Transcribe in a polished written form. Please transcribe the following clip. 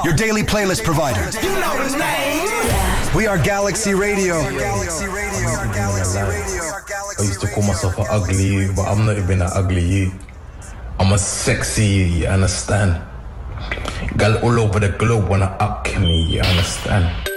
your daily playlist provider. You know the name. We are Galaxy Radio. I used to call myself an ugly, but I'm not even an ugly. I'm a sexy, you understand? Girl all over the globe wanna up me, you understand?